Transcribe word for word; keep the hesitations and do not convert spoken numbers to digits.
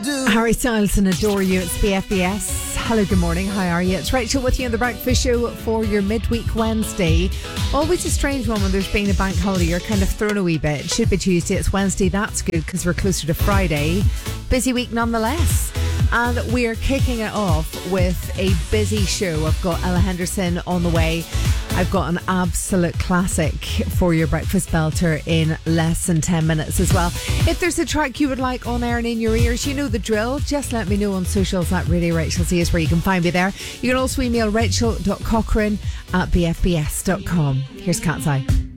Harry Styles and Adore You. It's B F B S. Hello, good morning. How are you? It's Rachel with you on the Breakfast Show for your midweek Wednesday. Always a strange one when there's been a bank holiday. You're kind of thrown a wee bit. It should be Tuesday. It's Wednesday. That's good because we're closer to Friday. Busy week nonetheless. And we're kicking it off with a busy show. I've got Ella Henderson on the way. I've got an absolute classic for your breakfast belter in less than ten minutes as well. If there's a track you would like on air and in your ears, you know the drill. Just let me know on socials at Radio Rachel C is where you can find me there. You can also email rachel dot cochrane at b f b s dot com. Here's Cat's Eye.